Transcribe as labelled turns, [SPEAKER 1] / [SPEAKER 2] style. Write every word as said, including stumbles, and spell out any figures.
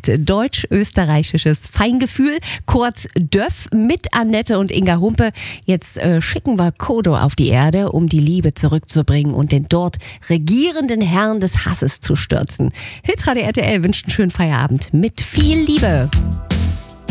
[SPEAKER 1] ist deutsch-österreichisches Feingefühl, kurz Döff mit Annette und Inga Humpe. Jetzt äh, schicken wir Kodo auf die Erde, um die Liebe zurückzubringen und den dort regierenden Herrn des Hasses zu stürzen. Hitradio R T L wünscht einen schönen Feierabend mit viel Liebe.